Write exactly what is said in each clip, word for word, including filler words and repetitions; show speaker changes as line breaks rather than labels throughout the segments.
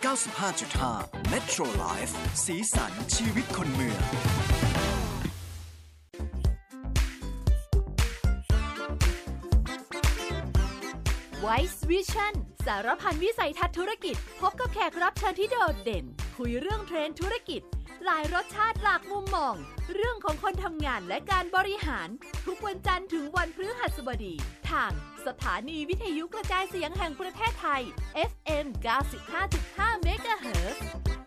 เก้าสิบห้าจุดห้า Metro Life สีสันชีวิตคนเมือง
Wise Vision สารพันวิสัยทัศน์ธุรกิจพบกับแขกรับเชิญที่โดดเด่นคุยเรื่องเทรนด์ธุรกิจหลายรสชาติหลากมุมมองเรื่องของคนทำงานและการบริหารทุกวันจันทร์ถึงวันพฤหัสบดีทางสถานีวิทยุกระจายเสียงแห่งประเทศไทย เอฟ เอ็ม เก้าสิบห้าจุดห้า เมกะเฮิรตซ์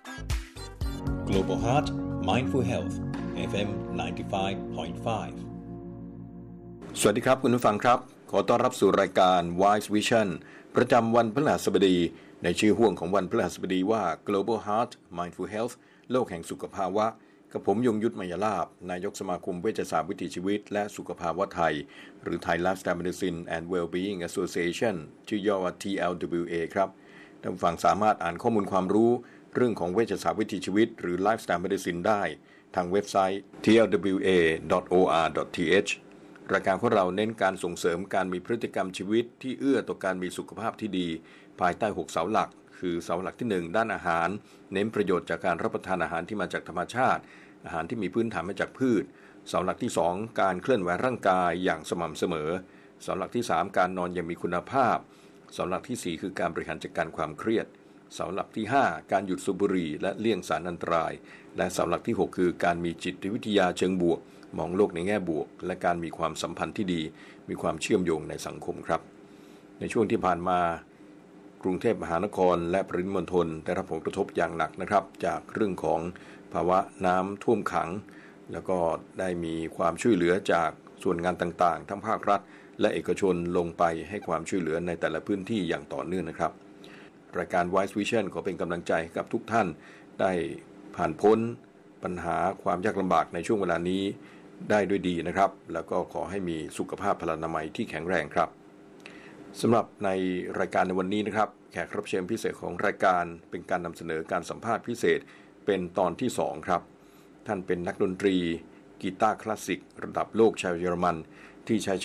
Global Heart Mindful Health เอฟ เอ็ม เก้าสิบห้าจุดห้า
สวัสดีครับคุณผู้ฟังครับขอต้อนรับสู่รายการ Wise Vision ประจำวันพฤหัสบดีในชื่อห่วงของวันพฤหัสบดีว่า Global Heart Mindful Health โลกแห่งสุขภาวะกับผมยงยุทธมยลาภนายกสมาคมเวชศาสตร์วิถีชีวิตและสุขภาวะไทยหรือ Thai Lifestyle Medicine and Wellbeing Association ชื่อย่อว่า ที แอล ดับเบิลยู เอ ครับท่านผู้ฟังสามารถอ่านข้อมูลความรู้เรื่องของเวชศาสตร์วิถีชีวิตหรือ Lifestyle Medicine ได้ทางเว็บไซต์ ที แอล ดับเบิลยู เอ ดอท โอ อาร์ ดอท ที เอช รายการของเราเน้นการส่งเสริมการมีพฤติกรรมชีวิตที่เอื้อต่อการมีสุขภาพที่ดีภายใต้หกเสาหลักคือเสาหลักที่หนึ่งด้านอาหารเน้นประโยชน์จากการรับประทานอาหารที่มาจากธรรมชาติอาหารที่มีพื้นฐานมาจากพืชเสาหลักที่สองการเคลื่อนไหวร่างกายอย่างสม่ำเสมอเสาหลักที่สามการนอนอย่างมีคุณภาพเสาหลักที่สี่คือการบริหารจัดการความเครียดเสาหลักที่ห้าการหยุดสูบบุหรี่และเลี่ยงสารอันตรายและเสาหลักที่หกคือการมีจิตวิทยาเชิงบวกมองโลกในแง่บวกและการมีความสัมพันธ์ที่ดีมีความเชื่อมโยงในสังคมครับในช่วงที่ผ่านมากรุงเทพมหานครและปริมณฑลได้รับผลกระทบอย่างหนักนะครับจากเรื่องของภาวะน้ำท่วมขังแล้วก็ได้มีความช่วยเหลือจากส่วนงานต่างๆทั้งภาครัฐและเอกชนลงไปให้ความช่วยเหลือในแต่ละพื้นที่อย่างต่อเนื่องนะครับรายการ Wise Vision ขอเป็นกำลังใจให้กับทุกท่านได้ผ่านพ้นปัญหาความยากลำบากในช่วงเวลานี้ได้ด้วยดีนะครับแล้วก็ขอให้มีสุขภาพพลานามัยที่แข็งแรงครับสำหรับในรายการในวันนี้นะครับแขกรับเชิญพิเศษของรายการเป็นการนำเสนอการสัมภาษณ์พิเศษเป็นตอนที่สองครับท่านเป็นนักดนตรีกีตาร์คลาสสิกระดับโลกชาวเยอรมันที่ใช้